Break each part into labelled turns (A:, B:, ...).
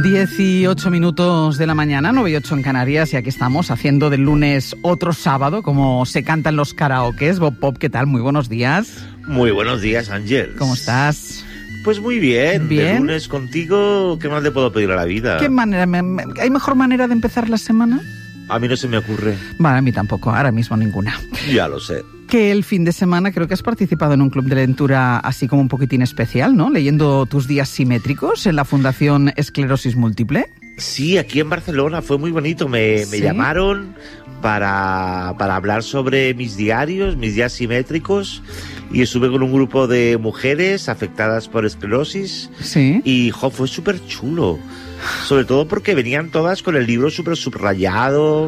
A: 18 minutos de la mañana, 9:08 en Canarias, y aquí estamos haciendo del lunes otro sábado, como se canta en los karaokes. Bob Pop, ¿qué tal? Muy buenos días.
B: Muy buenos días, Ángel.
A: ¿Cómo estás?
B: Pues muy bien.
A: Bien.
B: De lunes contigo, ¿qué más le puedo pedir a la vida?
A: ¿Qué manera? ¿Hay mejor manera de empezar la semana?
B: A mí no se me ocurre.
A: Bueno, a mí tampoco, ahora mismo ninguna.
B: Ya lo sé.
A: Que el fin de semana creo que has participado en un club de lectura así como un poquitín especial, ¿no? Leyendo tus días simétricos en la Fundación Esclerosis Múltiple.
B: Sí, aquí en Barcelona fue muy bonito. Me llamaron para hablar sobre mis diarios, mis días simétricos, y estuve con un grupo de mujeres afectadas por esclerosis.
A: Sí.
B: Y fue súper chulo. Sobre todo porque venían todas con el libro súper subrayado,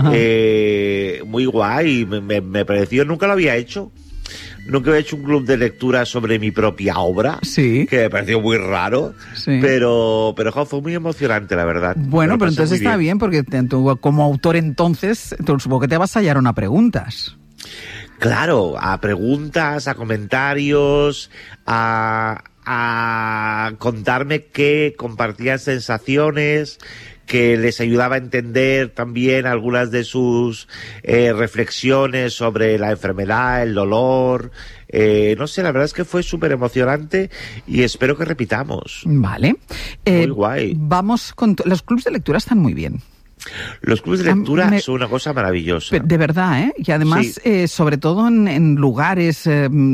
B: muy guay. Me pareció, nunca lo había hecho. Nunca había hecho un club de lectura sobre mi propia obra,
A: Sí.
B: que me pareció muy raro,
A: Sí.
B: pero fue muy emocionante, la verdad.
A: Bueno,
B: Me lo
A: pero
B: pasé
A: entonces
B: muy
A: está bien, porque tú, como autor entonces, supongo que te avasallaron a preguntas.
B: Claro, a preguntas, a comentarios, a contarme que compartían sensaciones, que les ayudaba a entender también algunas de sus reflexiones sobre la enfermedad, el dolor. No sé, la verdad es que fue súper emocionante y espero que repitamos.
A: Vale.
B: Muy guay.
A: Vamos con... Los clubs de lectura están muy bien.
B: Los clubes de lectura son una cosa maravillosa.
A: De verdad, ¿eh? Y además,
B: Sí.
A: sobre todo en lugares...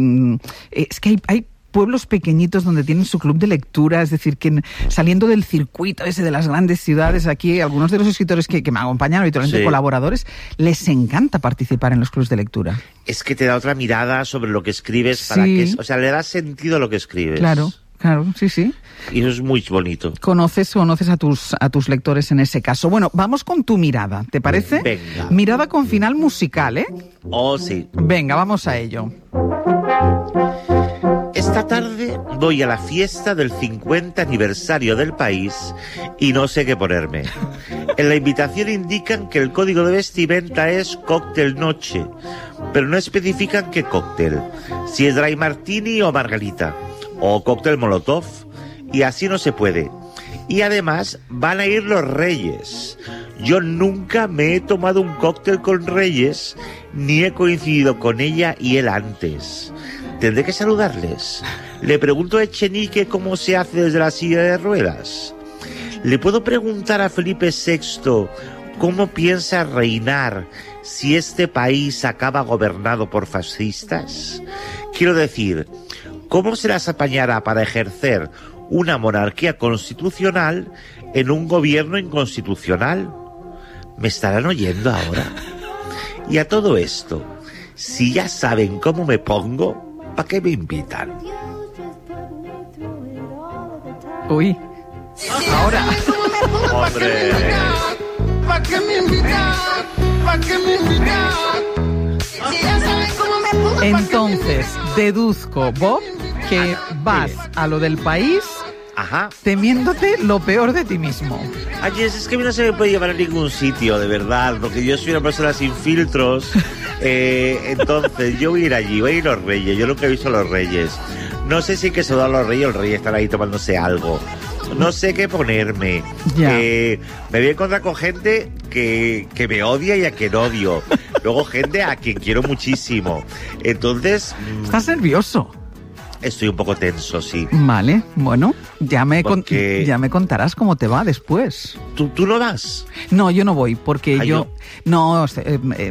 A: es que hay pueblos pequeñitos donde tienen su club de lectura, es decir, que saliendo del circuito ese de las grandes ciudades, aquí algunos de los escritores que me acompañan, habitualmente colaboradores, les encanta participar en los clubs de lectura.
B: Es que te da otra mirada sobre lo que escribes, para que, o sea, le da sentido a lo que escribes.
A: Claro, sí.
B: Y eso es muy bonito.
A: Conoces a tus lectores en ese caso. Bueno, vamos con tu mirada, ¿te parece?
B: Venga.
A: Mirada con final musical, ¿eh?
B: Oh, sí.
A: Venga, vamos a ello.
B: Esta tarde voy a la fiesta del 50 aniversario del país y no sé qué ponerme. En la invitación indican que el código de vestimenta es cóctel noche, pero no especifican qué cóctel, si es dry martini o margarita, o cóctel molotov, y así no se puede. Y además van a ir los Reyes. Yo nunca me he tomado un cóctel con Reyes, ni he coincidido con ella y él antes. ¿Tendré que saludarles? ¿Le pregunto a Echenique cómo se hace desde la silla de ruedas? ¿Le puedo preguntar a Felipe VI cómo piensa reinar si este país acaba gobernado por fascistas? Quiero decir, ¿cómo se las apañará para ejercer una monarquía constitucional en un gobierno inconstitucional? ¿Me estarán oyendo ahora? Y a todo esto, si ya saben cómo me pongo, ¿para qué me invitan?
A: Uy, ahora.
B: ¡Hombre!
C: ¿Para qué me invitan? ¿Para qué me invitan? Si ya saben cómo me pongo.
A: Entonces, deduzco, Bob, que vas a lo del país
B: Ajá.
A: temiéndote lo peor de ti mismo.
B: Ay, es que a mí no se me puede llevar a ningún sitio, de verdad, porque yo soy una persona sin filtros. Entonces, yo voy a ir allí, voy a ir a los Reyes. Yo nunca he visto a los Reyes. No sé si hay que saludar a los Reyes, están ahí tomándose algo. No sé qué ponerme.
A: Ya.
B: Me voy a encontrar con gente que me odia y a quien odio. Luego gente a quien quiero muchísimo. Entonces,
A: ¿Estás nervioso?
B: estoy un poco tenso, sí.
A: Vale, bueno, ya me
B: Porque-
A: contarás cómo te va después.
B: ¿Tú no vas?
A: No, yo no voy, porque
B: Ay,
A: yo... No, he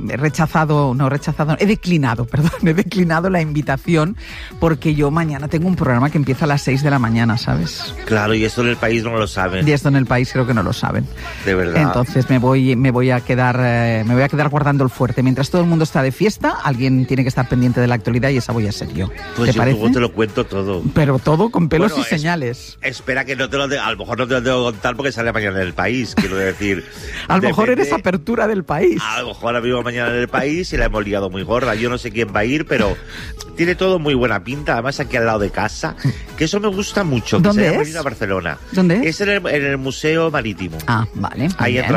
A: declinado la invitación, porque yo mañana tengo un programa que empieza a las 6 de la mañana, ¿sabes?
B: Claro, y esto en el país no lo saben.
A: Y esto en el país creo que no lo saben.
B: De verdad.
A: Entonces me voy a quedar guardando el fuerte. Mientras todo el mundo está de fiesta, alguien tiene que estar pendiente de la actualidad y esa voy a ser yo.
B: Pues
A: ¿Te
B: yo
A: parece?
B: luego te lo cuento todo.
A: Pero todo con pelos
B: Bueno,
A: y señales.
B: Espera que no te lo a lo mejor no te lo tengo que contar porque sale mañana en el país, quiero decir.
A: A lo mejor
B: Depende-
A: eres apertura del país.
B: A lo mejor ahora mismo mañana en el país y la hemos liado muy gorda. Yo no sé quién va a ir, pero tiene todo muy buena pinta. Además, aquí al lado de casa, que eso me gusta mucho. Que
A: ¿Dónde
B: se haya
A: es?
B: venido a Barcelona.
A: ¿Dónde es?
B: Es en el Museo Marítimo.
A: Ah, vale. muy
B: Ahí
A: bien.